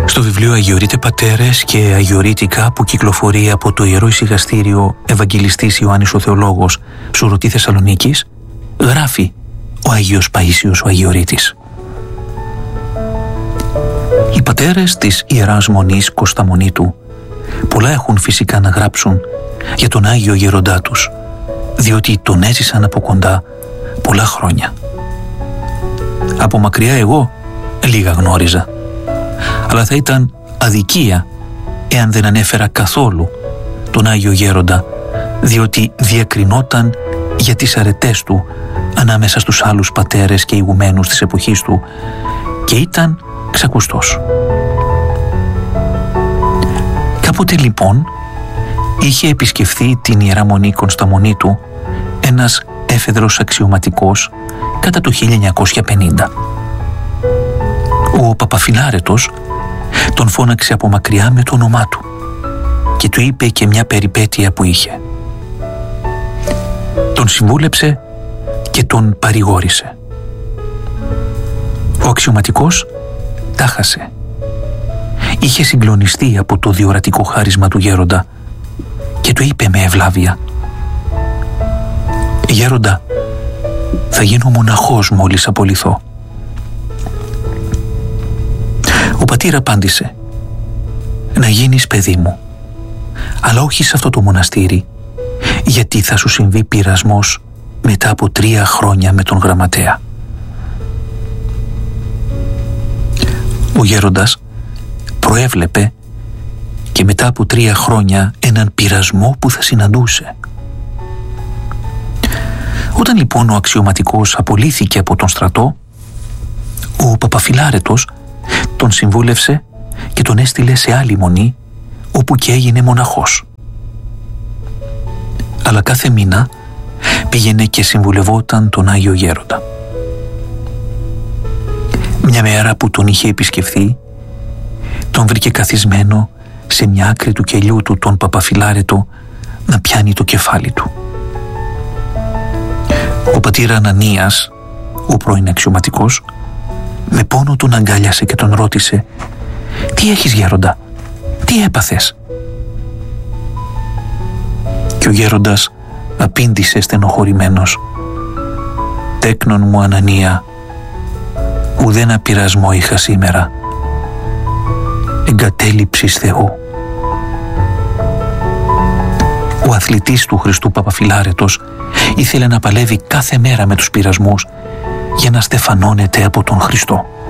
Στο βιβλίο «Αγιορείτε πατέρες και αγιορείτικα» που κυκλοφορεί από το Ιερό Εισηγαστήριο Ευαγγελιστής Ιωάννης ο Θεολόγος, Σουρωτή Θεσσαλονίκης, γράφει ο Αγίος Παΐσιος ο Αγιορείτης. Οι πατέρες της Ιεράς Μονής Κωσταμονήτου πολλά έχουν φυσικά να γράψουν για τον Άγιο Γέροντά τους, διότι τον έζησαν από κοντά πολλά χρόνια. Από μακριά εγώ λίγα γνώριζα, αλλά θα ήταν αδικία εάν δεν ανέφερα καθόλου τον Άγιο Γέροντα, διότι διακρινόταν για τις αρετές του ανάμεσα στους άλλους πατέρες και ηγουμένους της εποχής του και ήταν ξακουστός. Κάποτε λοιπόν είχε επισκεφθεί την Ιερά Μονή Κωνσταμονήτου ένας έφεδρος αξιωματικός κατά το 1950. Ο Παπαφυλάρετος τον φώναξε από μακριά με το όνομά του και του είπε και μια περιπέτεια που είχε. Τον συμβούλεψε και τον παρηγόρησε. Ο αξιωματικός τάχασε. Είχε συγκλονιστεί από το διορατικό χάρισμα του γέροντα και του είπε με ευλάβεια: «Γέροντα, θα γίνω μοναχός μόλις απολυθώ». Ο πατήρ απάντησε: «Να γίνεις παιδί μου, αλλά όχι σε αυτό το μοναστήρι, γιατί θα σου συμβεί πειρασμός μετά από 3 χρόνια με τον γραμματέα». Ο γέροντας προέβλεπε και μετά από 3 χρόνια έναν πειρασμό που θα συναντούσε. Όταν λοιπόν ο αξιωματικός απολύθηκε από τον στρατό, ο Παπαφυλάρετος τον συμβούλευσε και τον έστειλε σε άλλη μονή, όπου και έγινε μοναχός. Αλλά κάθε μήνα πήγαινε και συμβουλευόταν τον Άγιο Γέροντα. Μια μέρα που τον είχε επισκεφθεί, τον βρήκε καθισμένο σε μια άκρη του κελιού του τον Παπαφυλάρετο να πιάνει το κεφάλι του. Ο πατήρ Ανανίας, ο πρώην αξιωματικός, με πόνο τον αγκάλιασε και τον ρώτησε: «Τι έχεις, γέροντα, τι έπαθες?» Και ο γέροντας απήντησε στενοχωρημένος: «Τέκνον μου Ανανία, ουδένα πειρασμό είχα σήμερα, εγκατέλειψης Θεού». Ο αθλητής του Χριστού Παπαφυλάρετος ήθελε να παλεύει κάθε μέρα με τους πειρασμούς για να στεφανώνεται από τον Χριστό.